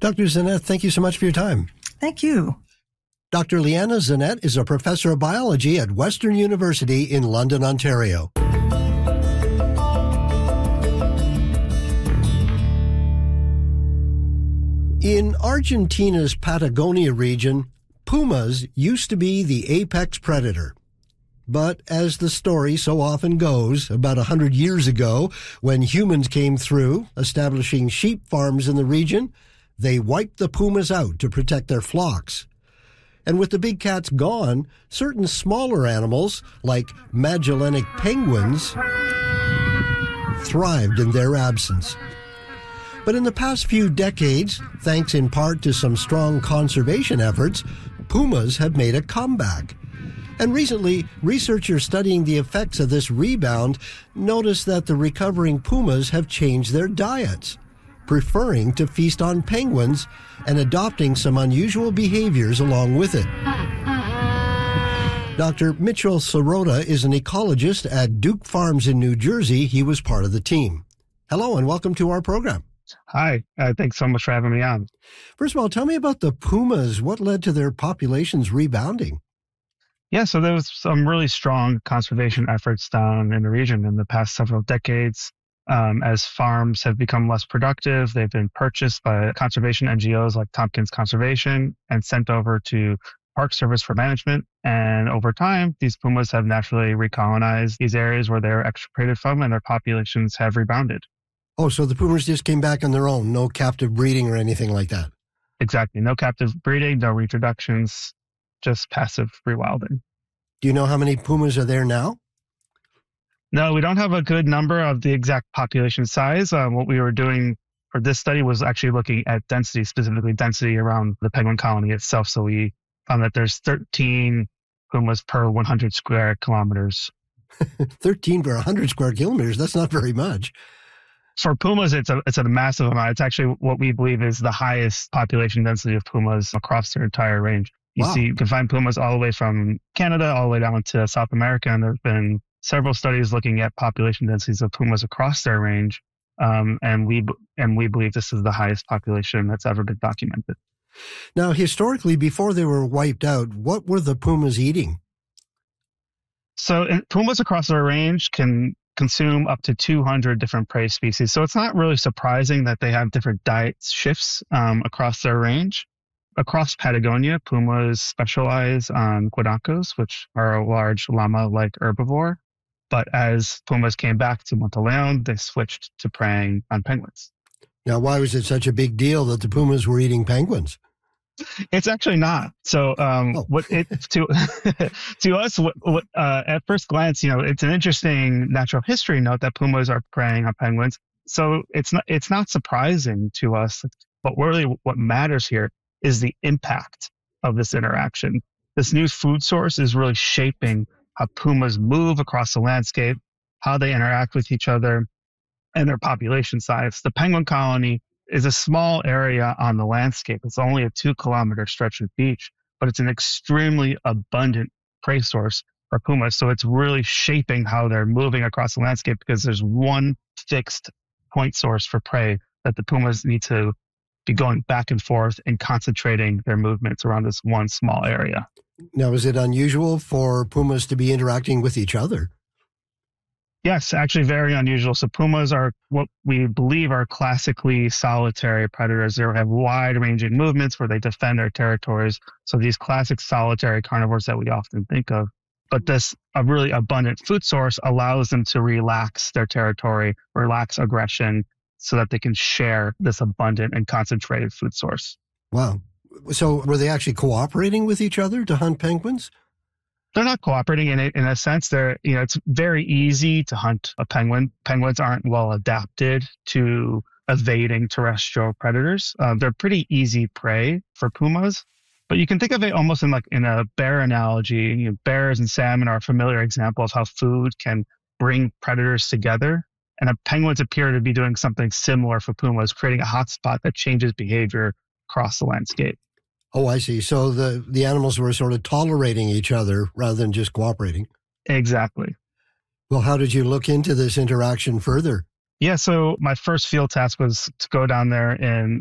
Dr. Zanette, thank you so much for your time. Thank you. Dr. Leanna Zanette is a professor of biology at Western University in London, Ontario. In Argentina's Patagonia region, pumas used to be the apex predator. But as the story so often goes, about 100 years ago, when humans came through, establishing sheep farms in the region, they wiped the pumas out to protect their flocks. And with the big cats gone, certain smaller animals, like Magellanic penguins, thrived in their absence. But in the past few decades, thanks in part to some strong conservation efforts, pumas have made a comeback. And recently, researchers studying the effects of this rebound noticed that the recovering pumas have changed their diets, preferring to feast on penguins and adopting some unusual behaviors along with it. Dr. Mitchell Sirota is an ecologist at Duke Farms in New Jersey. He was part of the team. Hello and welcome to our program. Hi, thanks so much for having me on. First of all, tell me about the pumas. What led to their populations rebounding? Yeah, so there was some really strong conservation efforts down in the region in the past several decades. As farms have become less productive, they've been purchased by conservation NGOs like Tompkins Conservation and sent over to Park Service for management. And over time, these pumas have naturally recolonized these areas where they were extirpated from, and their populations have rebounded. Oh, so the pumas just came back on their own, no captive breeding or anything like that? Exactly. No captive breeding, no reintroductions, just passive rewilding. Do you know how many pumas are there now? No, we don't have a good number of the exact population size. What we were doing for this study was actually looking at density, specifically density around the penguin colony itself. So we found that there's 13 pumas per 100 square kilometers. 13 per 100 square kilometers? That's not very much. For pumas, it's a massive amount. It's actually what we believe is the highest population density of pumas across their entire range. You can find pumas all the way from Canada all the way down to South America, and there have been several studies looking at population densities of pumas across their range, and we believe this is the highest population that's ever been documented. Now, historically, before they were wiped out, what were the pumas eating? So pumas across their range can consume up to 200 different prey species. So it's not really surprising that they have different diet shifts across their range. Across Patagonia, pumas specialize on guanacos, which are a large llama-like herbivore. But as pumas came back to Monteleone, they switched to preying on penguins. Now, why was it such a big deal that the pumas were eating penguins? It's actually not. So, to us, at first glance, it's an interesting natural history note that pumas are preying on penguins. So it's not surprising to us. But really, what matters here is the impact of this interaction. This new food source is really shaping how pumas move across the landscape, how they interact with each other, and their population size. The penguin colony is a small area on the landscape. It's only a 2-kilometer stretch of beach, but it's an extremely abundant prey source for pumas. So it's really shaping how they're moving across the landscape because there's one fixed point source for prey that the pumas need to be going back and forth and concentrating their movements around this one small area. Now, is it unusual for pumas to be interacting with each other? Yes, actually very unusual. So pumas are what we believe are classically solitary predators. They have wide-ranging movements where they defend their territories. So these classic solitary carnivores that we often think of. But this a really abundant food source allows them to relax their territory, relax aggression, so that they can share this abundant and concentrated food source. Wow. So were they actually cooperating with each other to hunt penguins? They're not cooperating in a sense. It's very easy to hunt a penguin. Penguins aren't well adapted to evading terrestrial predators. They're pretty easy prey for pumas. But you can think of it almost in a bear analogy. Bears and salmon are a familiar example of how food can bring predators together. And penguins appear to be doing something similar for pumas, creating a hotspot that changes behavior across the landscape. Oh, I see. So the animals were sort of tolerating each other rather than just cooperating. Exactly. Well, how did you look into this interaction further? Yeah, so my first field task was to go down there and